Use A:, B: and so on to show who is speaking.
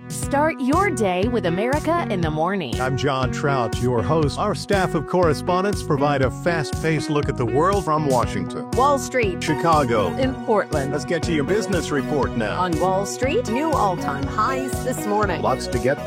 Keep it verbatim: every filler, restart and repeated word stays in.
A: Start your day with America in the Morning.
B: I'm John Trout, your host. Our staff of correspondents provide a fast-paced look at the world from Washington,
A: Wall Street,
B: Chicago,
A: and Portland.
B: Let's get to your business report now.
A: On Wall Street, new all-time highs this morning.
B: Lots to get